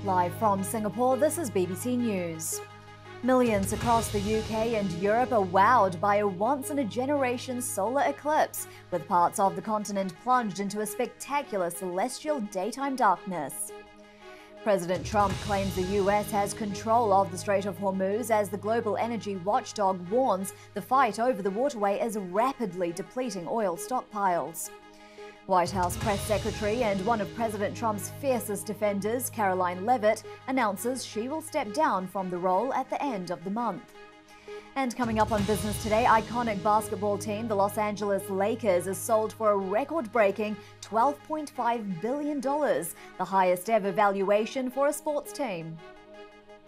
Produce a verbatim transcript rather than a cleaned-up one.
Live from Singapore, this is B B C News. Millions across the U K and Europe are wowed by a once-in-a-generation solar eclipse, with parts of the continent plunged into a spectacular celestial daytime darkness. President Trump claims the U S has control of the Strait of Hormuz as the global energy watchdog warns the fight over the waterway is rapidly depleting oil stockpiles. White House press secretary and one of President Trump's fiercest defenders, Karoline Leavitt, announces she will step down from the role at the end of the month. And coming up on Business Today, iconic basketball team, the Los Angeles Lakers, is sold for a record-breaking twelve point five billion dollars, the highest ever valuation for a sports team.